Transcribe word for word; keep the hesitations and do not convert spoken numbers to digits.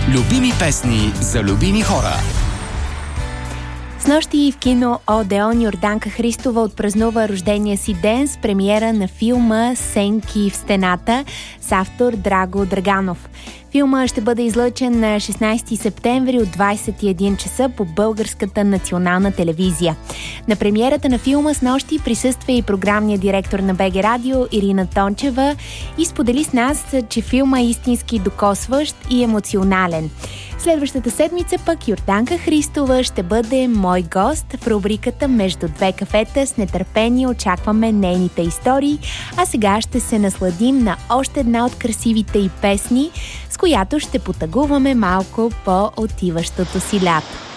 Любими песни за любими хора. Снощи в кино Одеон Йорданка Христова отпразнува рождения си ден с премиера на филма "Сенки в стената" с автор Драго Драганов. Филма ще бъде излъчен на шестнайсети септември от двайсет и един часа по Българската национална телевизия. На премиерата на филма снощи присъства и програмният директор на БГ Радио Ирина Тончева и сподели с нас, че филма е истински докосващ и емоционален. Следващата седмица пък Йорданка Христова ще бъде мой гост в рубриката "Между две кафета". С нетърпение очакваме нейните истории, а сега ще се насладим на още една от красивите й песни, с която ще потъгуваме малко по отиващото си лято.